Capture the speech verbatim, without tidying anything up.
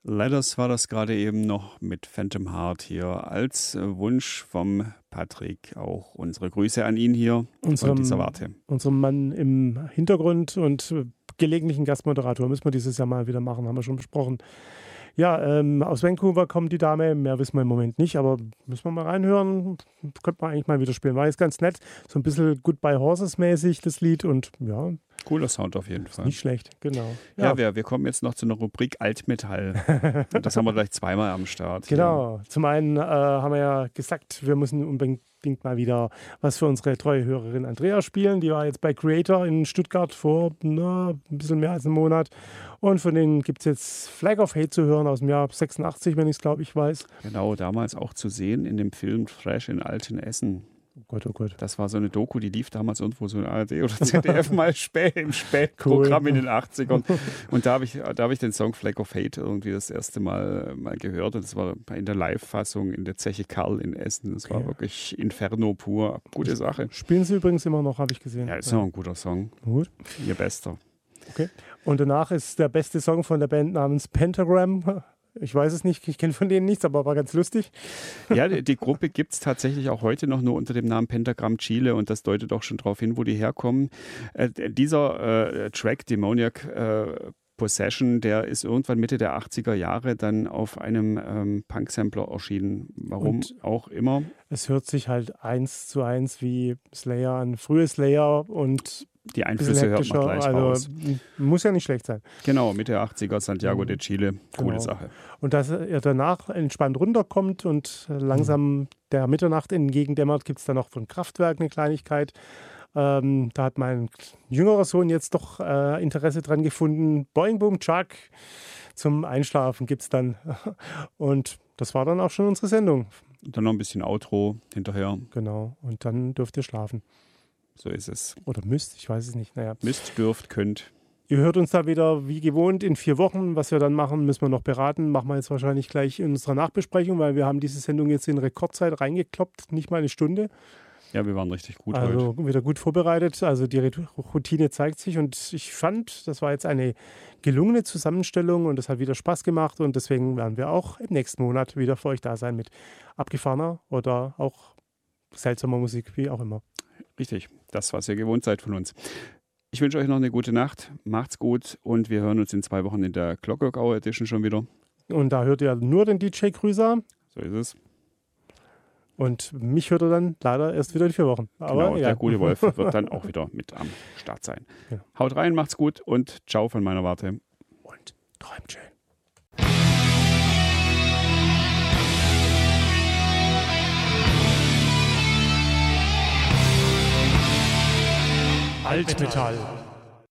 Letters war das gerade eben noch mit Phantom Heart hier als äh, Wunsch vom Patrick. Auch unsere Grüße an ihn hier unserem, von dieser Warte. Unserem Mann im Hintergrund und äh, gelegentlichen Gastmoderator. Müssen wir dieses Jahr mal wieder machen, haben wir schon besprochen. Ja, ähm, aus Vancouver kommt die Dame, mehr wissen wir im Moment nicht, aber müssen wir mal reinhören. Könnte man eigentlich mal wieder spielen. War jetzt ganz nett, so ein bisschen Goodbye Horses mäßig, das Lied, und ja. Cooler Sound auf jeden Fall. Nicht schlecht, genau. Ja, ja wir, wir kommen jetzt noch zu einer Rubrik Altmetall. Und das haben wir gleich zweimal am Start. Genau. Ja. Zum einen äh, haben wir ja gesagt, wir müssen unbedingt mal wieder was für unsere treue Hörerin Andrea spielen. Die war jetzt bei Creator in Stuttgart vor na, ein bisschen mehr als einem Monat. Und von denen gibt es jetzt Flag of Hate zu hören aus dem Jahr sechsundachtzig, wenn ich es glaube ich weiß. Genau, damals auch zu sehen in dem Film Fresh in Altenessen. Oh Gott, oh Gott. Das war so eine Doku, die lief damals irgendwo so in A R D oder Z D F mal spät, im Spätprogramm cool. in den achtzigern. Und da habe ich, da hab ich den Song Flag of Hate irgendwie das erste Mal, mal gehört. Und das war in der Live-Fassung in der Zeche Karl in Essen. Das war okay. wirklich Inferno pur. Gute Sache. Spielen sie übrigens immer noch, habe ich gesehen. Ja, ist ja auch ein guter Song. Gut. Ihr bester. Okay. Und danach ist der beste Song von der Band namens Pentagram. Ich weiß es nicht, ich kenne von denen nichts, aber war ganz lustig. Ja, die, die Gruppe gibt es tatsächlich auch heute noch nur unter dem Namen Pentagram Chile, und das deutet auch schon darauf hin, wo die herkommen. Äh, dieser äh, Track, Demoniac äh, Possession, der ist irgendwann Mitte der achtziger Jahre dann auf einem ähm, Punk-Sampler erschienen. Warum und auch immer. Es hört sich halt eins zu eins wie Slayer an, frühe Slayer, und die Einflüsse hört man gleich also, raus. Muss ja nicht schlecht sein. Genau, Mitte der achtziger, Santiago de Chile, coole genau. Sache. Und dass er danach entspannt runterkommt und langsam mhm. der Mitternacht entgegendämmert, gibt es dann noch von Kraftwerk eine Kleinigkeit. Ähm, da hat mein jüngerer Sohn jetzt doch äh, Interesse dran gefunden. Boing Boom Chuck zum Einschlafen gibt es dann. Und das war dann auch schon unsere Sendung. Und dann noch ein bisschen Outro hinterher. Genau, und dann dürft ihr schlafen. So ist es. Oder müsst, ich weiß es nicht. Naja. Müsst, dürft, könnt. Ihr hört uns da wieder wie gewohnt in vier Wochen. Was wir dann machen, müssen wir noch beraten. Machen wir jetzt wahrscheinlich gleich in unserer Nachbesprechung, weil wir haben diese Sendung jetzt in Rekordzeit reingekloppt. Nicht mal eine Stunde. Ja, wir waren richtig gut also heute. Wieder gut vorbereitet. Also die Routine zeigt sich, und ich fand, das war jetzt eine gelungene Zusammenstellung und das hat wieder Spaß gemacht, und deswegen werden wir auch im nächsten Monat wieder für euch da sein mit abgefahrener oder auch seltsamer Musik, wie auch immer. Richtig, das, was ihr gewohnt seid von uns. Ich wünsche euch noch eine gute Nacht, macht's gut, und wir hören uns in zwei Wochen in der Clockwork Hour Edition schon wieder. Und da hört ihr nur den D J Krüser. So ist es. Und mich hört er dann leider erst wieder in vier Wochen. Aber genau, ja. Der gute Wolf wird dann auch wieder mit am Start sein. Ja. Haut rein, macht's gut und ciao von meiner Warte. Und träumt schön. Altmetall.